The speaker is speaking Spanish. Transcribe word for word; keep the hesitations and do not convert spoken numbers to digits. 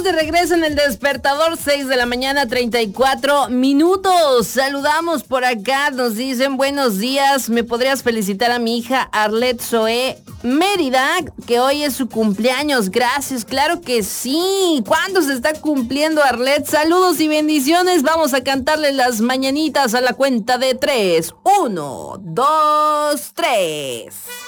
de regreso en el despertador, seis de la mañana, treinta y cuatro minutos. Saludamos por acá, nos dicen buenos días. ¿Me podrías felicitar a mi hija Arlet Zoe Mérida, que hoy es su cumpleaños? Gracias, claro que sí. ¿Cuándo se está cumpliendo Arlet? Saludos y bendiciones. Vamos a cantarle las mañanitas a la cuenta de tres. Uno, dos, tres.